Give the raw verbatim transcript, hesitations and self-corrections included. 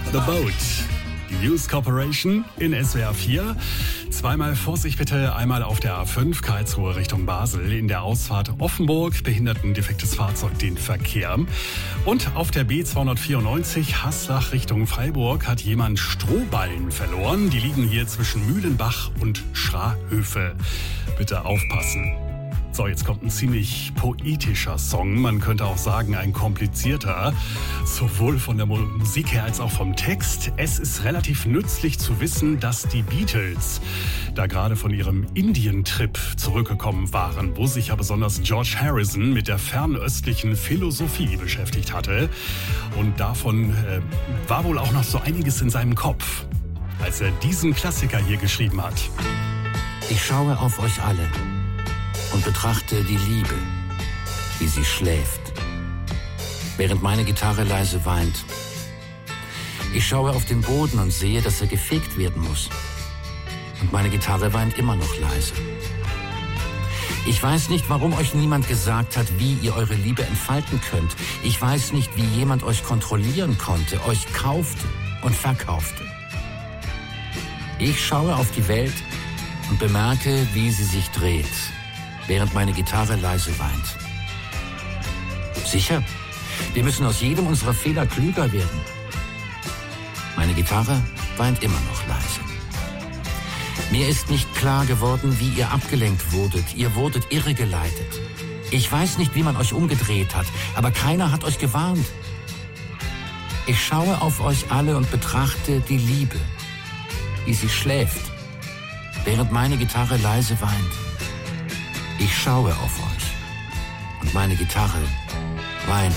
The Boat. News Corporation in S W R vier. Zweimal Vorsicht bitte, einmal auf der A fünf Karlsruhe Richtung Basel. In der Ausfahrt Offenburg behindert ein defektes Fahrzeug den Verkehr. Und auf der B zweihundertvierundneunzig Haslach Richtung Freiburg hat jemand Strohballen verloren. Die liegen hier zwischen Mühlenbach und Schrahöfe. Bitte aufpassen. So, jetzt kommt ein ziemlich poetischer Song. Man könnte auch sagen, ein komplizierter. Sowohl von der Musik her als auch vom Text. Es ist relativ nützlich zu wissen, dass die Beatles da gerade von ihrem Indien-Trip zurückgekommen waren, wo sich ja besonders George Harrison mit der fernöstlichen Philosophie beschäftigt hatte. Und davon äh, war wohl auch noch so einiges in seinem Kopf, als er diesen Klassiker hier geschrieben hat. Ich schaue auf euch alle und betrachte die Liebe, wie sie schläft, während meine Gitarre leise weint. Ich schaue auf den Boden und sehe, dass er gefegt werden muss. Und meine Gitarre weint immer noch leise. Ich weiß nicht, warum euch niemand gesagt hat, wie ihr eure Liebe entfalten könnt. Ich weiß nicht, wie jemand euch kontrollieren konnte, euch kaufte und verkaufte. Ich schaue auf die Welt und bemerke, wie sie sich dreht, während meine Gitarre leise weint. Sicher, wir müssen aus jedem unserer Fehler klüger werden. Meine Gitarre weint immer noch leise. Mir ist nicht klar geworden, wie ihr abgelenkt wurdet. Ihr wurdet irregeleitet. Ich weiß nicht, wie man euch umgedreht hat, aber keiner hat euch gewarnt. Ich schaue auf euch alle und betrachte die Liebe, wie sie schläft, während meine Gitarre leise weint. Ich schaue auf euch und meine Gitarre weint